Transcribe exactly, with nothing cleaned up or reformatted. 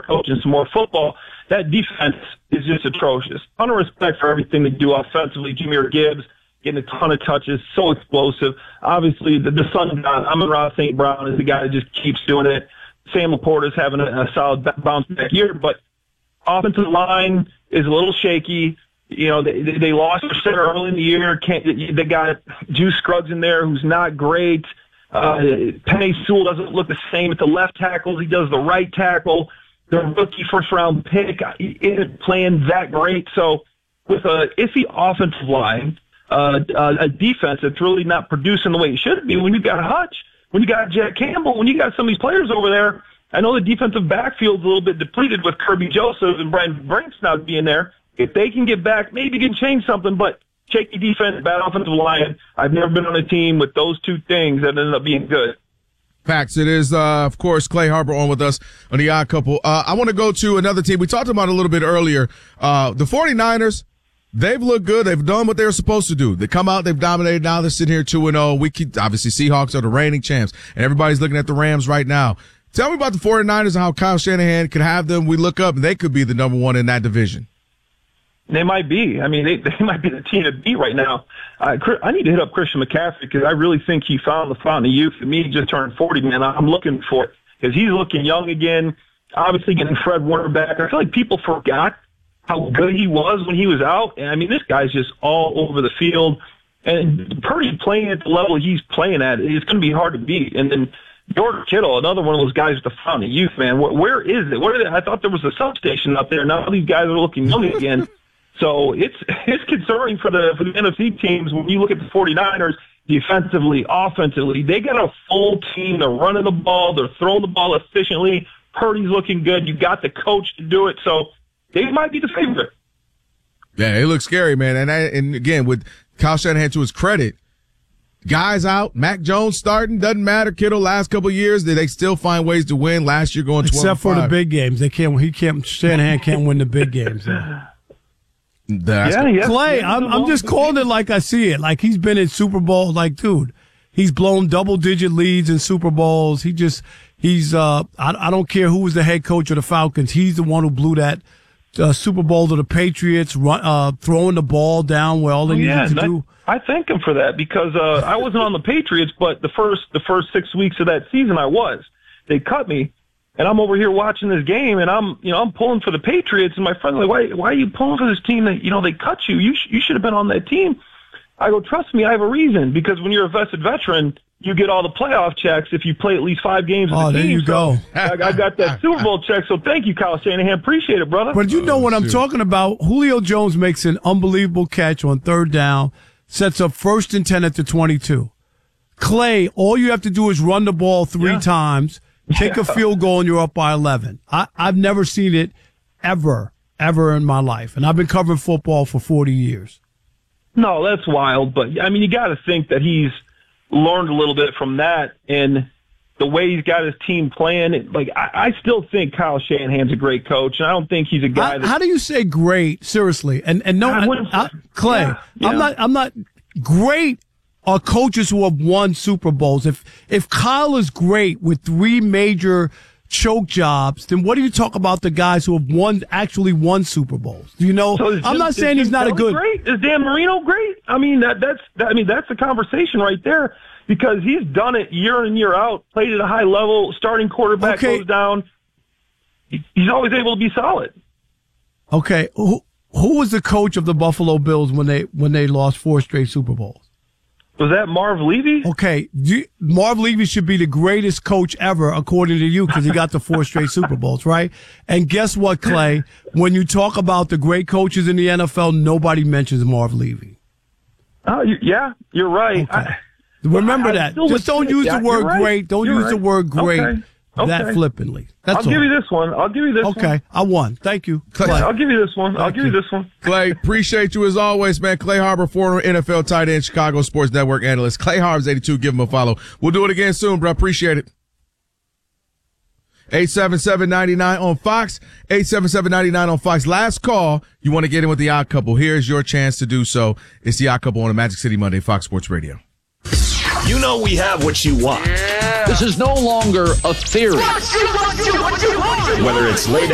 coaching some more football. That defense is just atrocious. Ton of respect for everything they do offensively. Jahmyr Gibbs getting a ton of touches, so explosive. Obviously, the, the Sun God, Amon-Ra Saint Brown is the guy that just keeps doing it. Sam Laporta's having a, a solid bounce back year, but offensive line is a little shaky. You know, they, they lost their center early in the year. Can't, they got Juice Scruggs in there who's not great. Uh, Penny Sewell doesn't look the same at the left tackle as he does the right tackle. Their rookie first-round pick isn't playing that great. So with a iffy offensive line, uh, uh, a defense that's really not producing the way it should be, when you got Hutch, when you got Jack Campbell, when you got some of these players over there, I know the defensive backfield's a little bit depleted with Kirby Joseph and Brian Brinks not being there. If they can get back, maybe can change something, but shaky defense, bad offensive line. I've never been on a team with those two things that ended up being good. Facts. It is, uh, of course, Clay Harbor on with us on the Odd Couple. Uh, I want to go to another team. We talked about it a little bit earlier. Uh, the 49ers, they've looked good. They've done what they were supposed to do. They come out, they've dominated. Now they're sitting here two and oh. We keep, obviously, Seahawks are the reigning champs, and everybody's looking at the Rams right now. Tell me about the 49ers and how Kyle Shanahan could have them. We look up, and they could be the number one in that division. They might be. I mean, they, they might be the team to beat right now. Uh, I need to hit up Christian McCaffrey because I really think he found the fountain of youth. To me, he just turned forty, man. I'm looking for it because he's looking young again. Obviously, getting Fred Warner back. I feel like people forgot how good he was when he was out. And, I mean, this guy's just all over the field. And Purdy playing at the level he's playing at, it's going to be hard to beat. And then George Kittle, another one of those guys with the fountain of youth, man. Where, where is it? Where did it? I thought there was a substation out there. Now these guys are looking young again. So it's it's concerning for the for the N F C teams when you look at the 49ers defensively, offensively. They got a full team. They're running the ball. They're throwing the ball efficiently. Purdy's looking good. You got the coach to do it. So they might be the favorite. Yeah, it looks scary, man. And I, and again, with Kyle Shanahan, to his credit, guys out, Mac Jones starting, doesn't matter. Kittle last couple of years, they still find ways to win. Last year going twelve except for the big games. They can't. He can't. Shanahan can't win the big games. That's yeah, yeah, Clay, yeah, I'm, I'm just calling it like I see it. Like he's been in Super Bowls. Like, dude, he's blown double digit leads in Super Bowls. He just, he's, uh, I, I don't care who was the head coach of the Falcons. He's the one who blew that uh, Super Bowl to the Patriots, run, uh, throwing the ball down where all they oh, needed yeah, to that, do. I thank him for that because uh, I wasn't on the Patriots, but the first the first six weeks of that season I was. They cut me. And I'm over here watching this game, and I'm, you know, I'm pulling for the Patriots. And my friend's like, "Why, why are you pulling for this team that, you know, they cut you? You, sh- you should have been on that team." I go, "Trust me, I have a reason. Because when you're a vested veteran, you get all the playoff checks if you play at least five games with oh, the team." Oh, there you so go. I, I got that Super Bowl check. So thank you, Kyle Shanahan. Appreciate it, brother. But you know oh, what I'm shoot. talking about? Julio Jones makes an unbelievable catch on third down, sets up first and ten at the twenty-two. Clay, all you have to do is run the ball three yeah. times. Take Yeah. a field goal and you're up by eleven. I, I've never seen it ever, ever in my life. And I've been covering football for forty years. No, that's wild. But, I mean, you got to think that he's learned a little bit from that and the way he's got his team playing. Like, I, I still think Kyle Shanahan's a great coach, and I don't think he's a guy how, that. How do you say great? Seriously. And, and no, I I, I, Clay, yeah, yeah. I'm not, I'm not great. Are coaches who have won Super Bowls. If if Kyle is great with three major choke jobs, then what do you talk about the guys who have won actually won Super Bowls? You know, So is I'm Jim- not is saying he's Jim not a Kelly good. Great? Is Dan Marino great? I mean, that that's that, I mean that's the conversation right there because he's done it year in year out. Played at a high level. Starting quarterback Okay. goes down. He, he's always able to be solid. Okay, who who was the coach of the Buffalo Bills when they when they lost four straight Super Bowls? Was that Marv Levy? Okay, you, Marv Levy should be the greatest coach ever, according to you, because he got the four straight Super Bowls, right? And guess what, Clay? When you talk about the great coaches in the N F L, nobody mentions Marv Levy. Oh, you, yeah, you're right. Okay. I, Remember I that. still Just would don't say- use yeah, the word you're right. great. Don't You're use the right. word great Okay. that Okay. flippantly. That's I'll all. give you this one. I'll give you this one. Okay, I won. Thank you, Clay. I'll give you this one. I'll Thank give you you. this one. Clay, appreciate you as always, man. Clay Harbor, former N F L tight end, Chicago Sports Network analyst. Clay Harbors eighty-two. Give him a follow. We'll do it again soon, bro. Appreciate it. eight seven seven, nine nine on Fox. eight seven seven, nine nine on Fox. Last call. You want to get in with the Odd Couple. Here's your chance to do so. It's the Odd Couple on the Magic City Monday, Fox Sports Radio. You know we have what you want. This is no longer a theory. Whether it's late